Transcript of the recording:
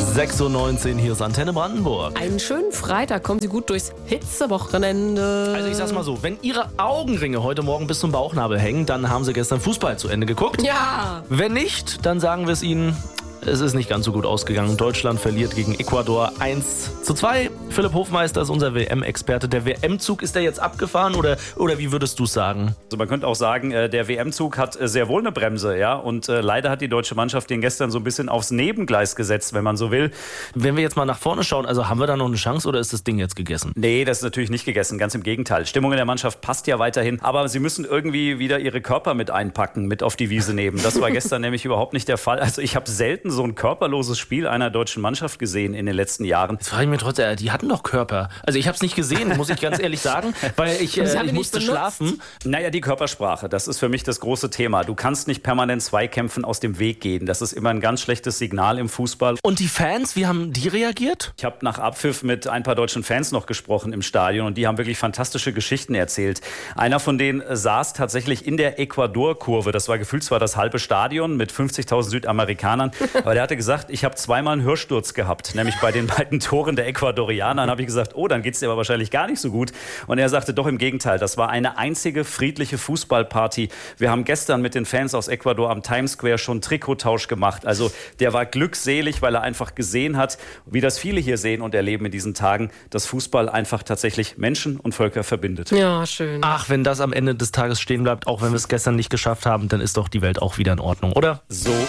6:19 Uhr, hier ist Antenne Brandenburg. Einen schönen Freitag, kommen Sie gut durchs Hitzewochenende. Also ich sag's mal so, wenn Ihre Augenringe heute Morgen bis zum Bauchnabel hängen, dann haben Sie gestern Fußball zu Ende geguckt. Ja. Wenn nicht, dann sagen wir es Ihnen, es ist nicht ganz so gut ausgegangen. Deutschland verliert gegen Ecuador 1:2. Philipp Hofmeister ist unser WM-Experte. Der WM-Zug, ist der jetzt abgefahren oder wie würdest du es sagen? Also man könnte auch sagen, der WM-Zug hat sehr wohl eine Bremse, ja. Und leider hat die deutsche Mannschaft den gestern so ein bisschen aufs Nebengleis gesetzt, wenn man so will. Wenn wir jetzt mal nach vorne schauen, also haben wir da noch eine Chance oder ist das Ding jetzt gegessen? Nee, das ist natürlich nicht gegessen, ganz im Gegenteil. Stimmung in der Mannschaft passt ja weiterhin, aber sie müssen irgendwie wieder ihre Körper mit einpacken, mit auf die Wiese nehmen. Das war gestern nämlich überhaupt nicht der Fall. Also ich habe selten so ein körperloses Spiel einer deutschen Mannschaft gesehen in den letzten Jahren. Jetzt frage ich mich trotzdem, die hatten doch Körper. Also ich habe es nicht gesehen, muss ich ganz ehrlich sagen, weil ich musste schlafen. Naja, die Körpersprache, das ist für mich das große Thema. Du kannst nicht permanent Zweikämpfen aus dem Weg gehen. Das ist immer ein ganz schlechtes Signal im Fußball. Und die Fans, wie haben die reagiert? Ich habe nach Abpfiff mit ein paar deutschen Fans noch gesprochen im Stadion und die haben wirklich fantastische Geschichten erzählt. Einer von denen saß tatsächlich in der Ecuador-Kurve. Das war gefühlt zwar das halbe Stadion mit 50.000 Südamerikanern, aber der hatte gesagt, ich habe zweimal einen Hörsturz gehabt, nämlich bei den beiden Toren der Ecuadorianer. Dann habe ich gesagt, oh, dann geht es dir aber wahrscheinlich gar nicht so gut. Und er sagte, doch im Gegenteil, das war eine einzige friedliche Fußballparty. Wir haben gestern mit den Fans aus Ecuador am Times Square schon Trikottausch gemacht. Also der war glückselig, weil er einfach gesehen hat, wie das viele hier sehen und erleben in diesen Tagen, dass Fußball einfach tatsächlich Menschen und Völker verbindet. Ja, schön. Ach, wenn das am Ende des Tages stehen bleibt, auch wenn wir es gestern nicht geschafft haben, dann ist doch die Welt auch wieder in Ordnung, oder? So